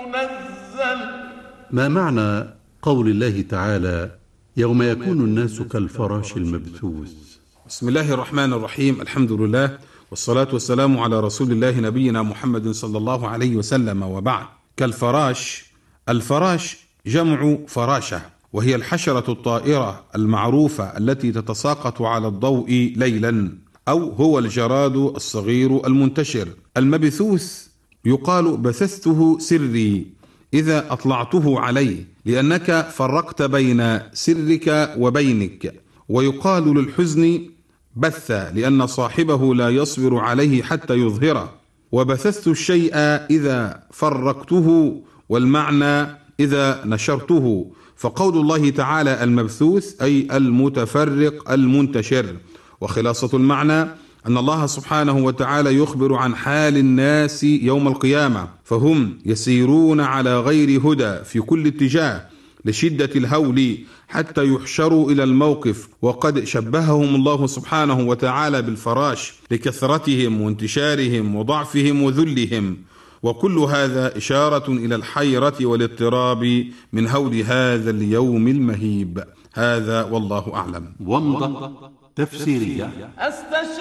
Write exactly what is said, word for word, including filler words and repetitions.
ينزل. ما معنى قول الله تعالى يوم يكون الناس كالفراش المبثوث؟ بسم الله الرحمن الرحيم، الحمد لله والصلاة والسلام على رسول الله نبينا محمد صلى الله عليه وسلم، وبعد. كالفراش، الفراش جمع فراشة، وهي الحشرة الطائرة المعروفة التي تتساقط على الضوء ليلا، أو هو الجراد الصغير المنتشر. المبثوث يقال بثثته سري إذا أطلعته عليه، لأنك فرقت بين سرك وبينك. ويقال للحزن بث، لأن صاحبه لا يصبر عليه حتى يظهره. وبثثت الشيء إذا فرقته، والمعنى إذا نشرته. فقول الله تعالى المبثوث أي المتفرق المنتشر. وخلاصة المعنى أن الله سبحانه وتعالى يخبر عن حال الناس يوم القيامة، فهم يسيرون على غير هدى في كل اتجاه لشدة الهول حتى يحشروا إلى الموقف. وقد شبههم الله سبحانه وتعالى بالفراش لكثرتهم وانتشارهم وضعفهم وذلهم. وكل هذا إشارة إلى الحيرة والاضطراب من هول هذا اليوم المهيب. هذا والله أعلم. ومضة تفسيرية.